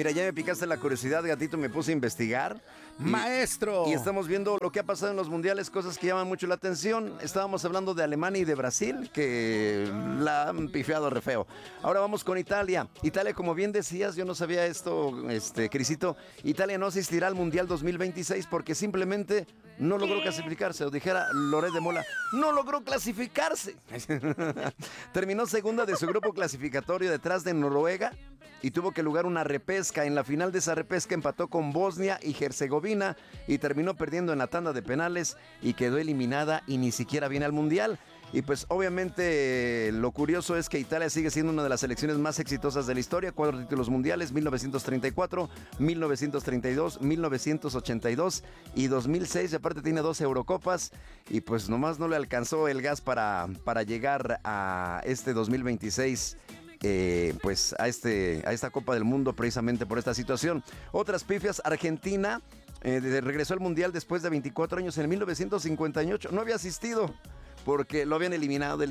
Mira, ya me picaste la curiosidad, gatito, me puse a investigar. ¡Maestro! Y estamos viendo lo que ha pasado en los mundiales, cosas que llaman mucho la atención. Estábamos hablando de Alemania y de Brasil, que la han pifiado re feo. Ahora vamos con Italia. Italia, como bien decías, yo no sabía esto, Crisito. Italia no asistirá al Mundial 2026 porque simplemente no logró clasificarse. O dijera Loret de Mola, no logró clasificarse. Terminó segunda de su grupo clasificatorio detrás de Noruega y tuvo que jugar una repesca. En la final de esa repesca empató con Bosnia y Herzegovina y terminó perdiendo en la tanda de penales y quedó eliminada y ni siquiera viene al Mundial. Y pues obviamente lo curioso es que Italia sigue siendo una de las selecciones más exitosas de la historia. 4 títulos mundiales, 1934, 1932, 1982 y 2006. Y aparte tiene 2 Eurocopas y pues nomás no le alcanzó el gas para llegar a este 2026. Pues a esta Copa del Mundo precisamente por esta situación. Otras pifias, Argentina regresó al Mundial después de 24 años en 1958, no había asistido porque lo habían eliminado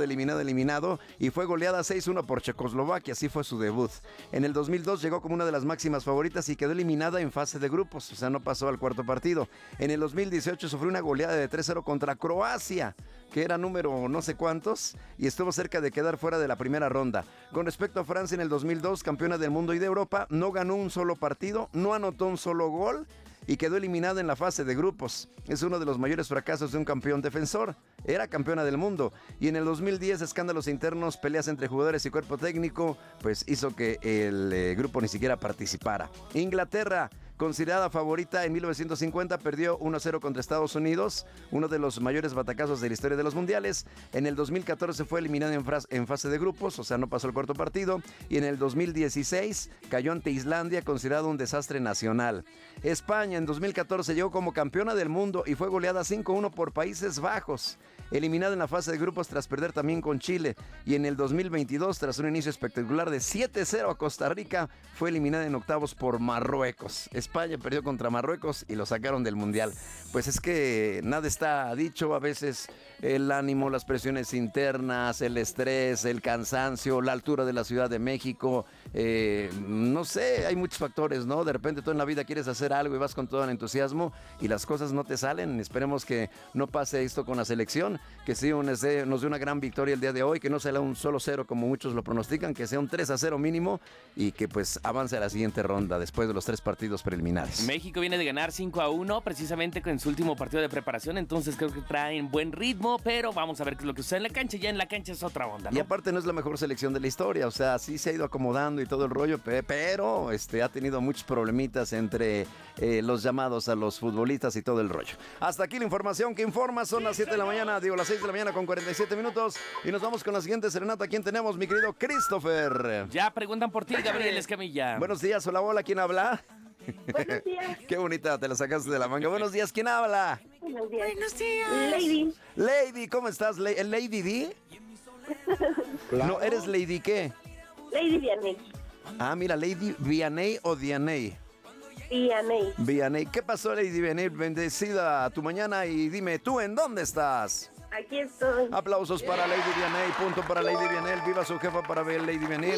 y fue goleada 6-1 por Checoslovaquia, así fue su debut. En el 2002 llegó como una de las máximas favoritas y quedó eliminada en fase de grupos, o sea, no pasó al cuarto partido. En el 2018 sufrió una goleada de 3-0 contra Croacia, que era número no sé cuántos, y estuvo cerca de quedar fuera de la primera ronda. Con respecto a Francia, en el 2002, campeona del mundo y de Europa, no ganó un solo partido, no anotó un solo gol y quedó eliminada en la fase de grupos. Es uno de los mayores fracasos de un campeón defensor. Era campeona del mundo. Y en el 2010, escándalos internos, peleas entre jugadores y cuerpo técnico, pues hizo que el grupo ni siquiera participara. Inglaterra, considerada favorita en 1950, perdió 1-0 contra Estados Unidos, uno de los mayores batacazos de la historia de los mundiales. En el 2014 fue eliminada en fase de grupos, o sea, no pasó el cuarto partido. Y en el 2016 cayó ante Islandia, considerado un desastre nacional. España en 2014 llegó como campeona del mundo y fue goleada 5-1 por Países Bajos, eliminada en la fase de grupos tras perder también con Chile. Y en el 2022, tras un inicio espectacular de 7-0 a Costa Rica, fue eliminada en octavos por Marruecos. España perdió contra Marruecos y lo sacaron del Mundial. Pues es que nada está dicho, a veces el ánimo, las presiones internas, el estrés, el cansancio, la altura de la Ciudad de México, no sé, hay muchos factores, ¿no? De repente tú en la vida quieres hacer algo y vas con todo el entusiasmo y las cosas no te salen. Esperemos que no pase esto con la selección, que sí nos dé una gran victoria el día de hoy, que no sea un solo 0 como muchos lo pronostican, que sea un 3-0 mínimo y que pues avance a la siguiente ronda después de los 3 partidos preliminares. México viene de ganar 5-1 precisamente con su último partido de preparación, entonces creo que traen buen ritmo, pero vamos a ver qué es lo que sucede en la cancha. Ya en la cancha es otra onda, ¿no? Y aparte no es la mejor selección de la historia, o sea, sí se ha ido acomodando y todo el rollo, pero ha tenido muchos problemitas entre los llamados a los futbolistas y todo el rollo. Hasta aquí la información que informa, son las 7 de la mañana, las 6 de la mañana con 47 minutos y nos vamos con la siguiente serenata. ¿Quién tenemos, mi querido Christopher? Ya preguntan por ti, Gabriel Escamilla. Buenos días, hola, ¿quién habla? Buenos días. Qué bonita, te la sacaste de la manga. Buenos días, ¿quién habla? Buenos días. Buenos días. Lady. Lady, ¿cómo estás? ¿Lady D? No, ¿eres Lady qué? Lady Vianney. Ah, mira, Lady Vianney o Dianey. Vianney. Vianney, ¿qué pasó, Lady Vianney? Bendecida tu mañana y dime, ¿tú en dónde estás? Aquí estoy. Aplausos para Lady Vianney, punto para Lady Vianney, viva su jefa para ver Lady Vianney,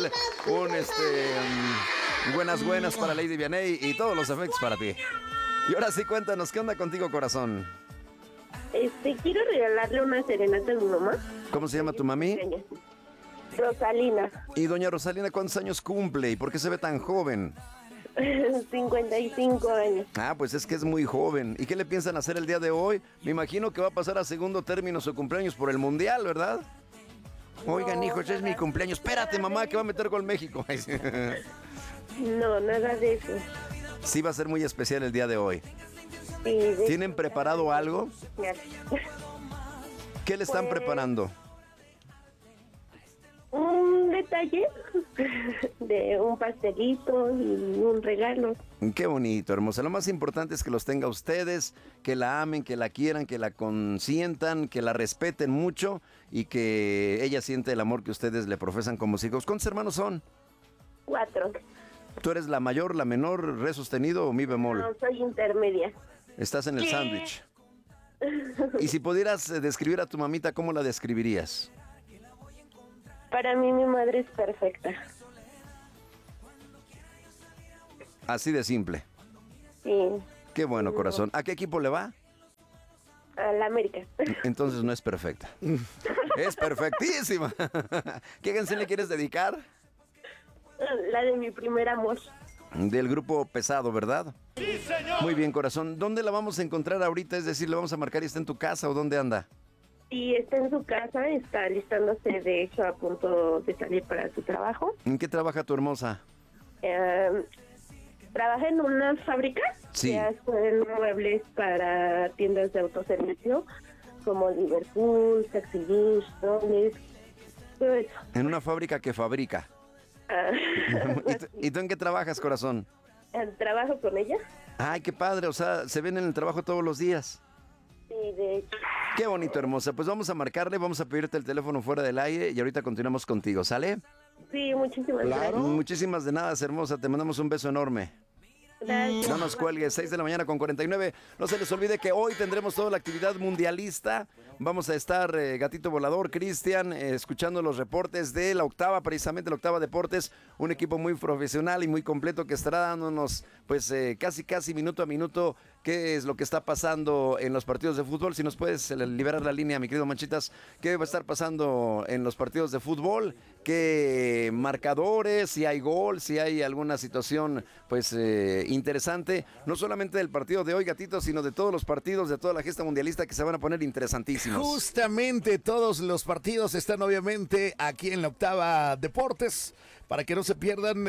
buenas para Lady Vianney y todos los efectos para ti. Y ahora sí, cuéntanos, ¿qué onda contigo, corazón? Quiero regalarle una serenata a mi mamá. ¿Cómo se llama tu mami? Rosalina. Y doña Rosalina, ¿cuántos años cumple y por qué se ve tan joven? 55 años. Ah, pues es que es muy joven. ¿Y qué le piensan hacer el día de hoy? Me imagino que va a pasar a segundo término su cumpleaños por el Mundial, ¿verdad? Oigan, hijos, es mi cumpleaños. Espérate, mamá, que va a meter gol México. No, nada de eso. Sí va a ser muy especial el día de hoy. Sí, ¿Tienen preparado algo? ¿Qué le están preparando? Un detalle de un pastelito y un regalo. Qué bonito, hermosa. Lo más importante es que los tenga ustedes, que la amen, que la quieran, que la consientan, que la respeten mucho y que ella siente el amor que ustedes le profesan como hijos. ¿Cuántos hermanos son? 4. ¿Tú eres la mayor, la menor, re sostenido o mi bemol? No, soy intermedia. Estás en el sándwich. Y si pudieras describir a tu mamita, ¿cómo la describirías? Para mí mi madre es perfecta. Así de simple. Sí, Qué bueno, corazón. ¿A qué equipo le va? a la América. Entonces no es perfecta. Es perfectísima. ¿Qué canción le quieres dedicar? La de mi primer amor. Del grupo Pesado, ¿verdad? Sí, señor. Muy bien, corazón. ¿Dónde la vamos a encontrar ahorita? Es decir, ¿le vamos a marcar y está en tu casa o dónde anda? Y está en su casa, está alistándose, de hecho, a punto de salir para su trabajo. ¿En qué trabaja tu hermosa? Trabaja en una fábrica Sí. que hacen muebles para tiendas de autoservicio, como Liverpool, Taxi Bus, Dobles, todo eso. En una fábrica que fabrica. Ah, ¿Y tú en qué trabajas, corazón? trabajo con ella. Ay, qué padre. O sea, se ven en el trabajo todos los días. Sí, de hecho. Qué bonito, hermosa. Pues vamos a marcarle, vamos a pedirte el teléfono fuera del aire y ahorita continuamos contigo, ¿sale? Sí, muchísimas gracias. Muchísimas de nada, hermosa. Te mandamos un beso enorme. Gracias. No nos cuelgues, 6 de la mañana con 49. No se les olvide que hoy tendremos toda la actividad mundialista. Vamos a estar, Gatito Volador, Cristian, escuchando los reportes de la octava, precisamente la octava Deportes, un equipo muy profesional y muy completo que estará dándonos, pues, casi minuto a minuto qué es lo que está pasando en los partidos de fútbol. Si nos puedes liberar la línea, mi querido Manchitas, qué va a estar pasando en los partidos de fútbol, qué marcadores, si hay gol, si hay alguna situación, pues, interesante, no solamente del partido de hoy, Gatito, sino de todos los partidos, de toda la gesta mundialista que se van a poner interesantísimos. Justamente todos los partidos están obviamente aquí en la octava Deportes. Para que no se pierdan,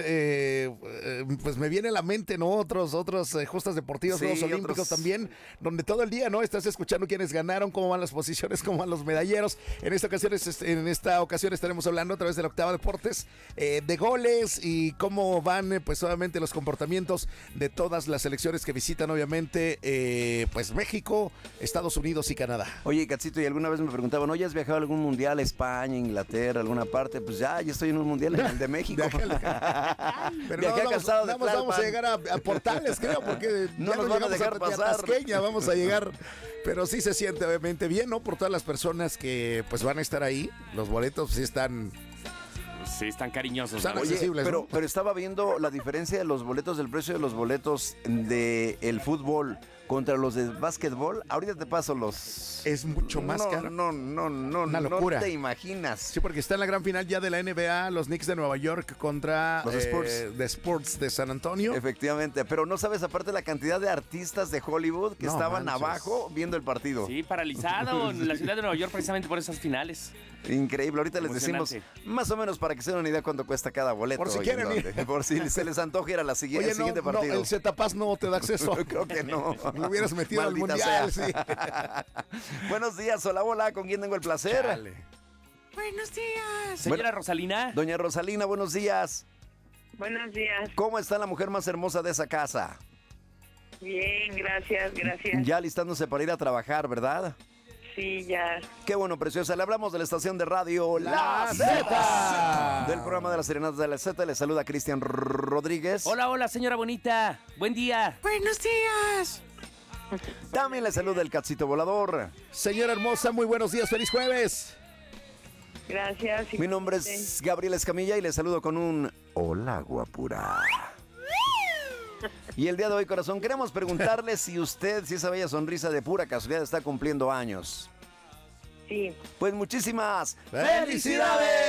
pues me viene a la mente, ¿no? Otros justas deportivas, Sí, Juegos Olímpicos otros. también, donde todo el día, ¿no? Estás escuchando quiénes ganaron, cómo van las posiciones, cómo van los medalleros. En esta ocasión estaremos hablando a través de la octava Deportes de goles y cómo van, pues obviamente los comportamientos de todas las selecciones que visitan, obviamente, pues México, Estados Unidos y Canadá. Oye, Gatito, y alguna vez me preguntaban, ¿no? ¿Ya has viajado a algún mundial, España, Inglaterra, alguna parte? Pues ya estoy en un mundial en el de México. Pero Viajé a Calzado de vamos a Tlalpan. llegar a Portales, creo, porque No ya nos van a llegamos dejar pasar. Tasqueña, vamos a llegar. Pero sí se siente obviamente bien, ¿no? Por todas las personas que pues van a estar ahí. Los boletos sí están... Sí, están cariñosos. Están ¿no? Oye, accesibles, pero, ¿no? pero estaba viendo la diferencia de los boletos, del precio de los boletos del fútbol contra los de básquetbol. Ahorita te paso los... Es mucho más caro. No, Una locura. no te imaginas. Sí, porque está en la gran final ya de la NBA, los Knicks de Nueva York contra Los Spurs. de Spurs de San Antonio. Efectivamente, pero no sabes aparte la cantidad de artistas de Hollywood que No estaban manches. abajo viendo el partido. Sí, paralizado en la ciudad de Nueva York precisamente por esas finales. Increíble, ahorita les decimos Emocionante. más o menos para que se den una idea cuánto cuesta cada boleto. Por si y en quieren dónde. ir. Por si se les antoja ir a la el Oye, siguiente partido. el Zetapass no te da acceso. Creo que no. Lo hubieras metido al Maldita mundial, sea. sí. Buenos días, hola, ¿con quién tengo el placer? Chale. Buenos días. Señora Rosalina. Doña Rosalina, buenos días. Buenos días. ¿Cómo está la mujer más hermosa de esa casa? Bien, gracias. Ya listándose para ir a trabajar, ¿verdad? Sí, ya. Qué bueno, preciosa. Le hablamos de la estación de radio La Z. Zeta. Del programa de las Serenatas de la Z. Le saluda Cristian Rodríguez. Hola, señora bonita. Buen día. Buenos días. También le saluda el Cachito Volador. Señora hermosa, muy buenos días, feliz jueves. Gracias. Mi nombre es Gabriel Escamilla y le saludo con un hola, guapura. Y el día de hoy, corazón, queremos preguntarle si usted, si esa bella sonrisa de pura casualidad está cumpliendo años. Sí. Pues muchísimas ¡Felicidades!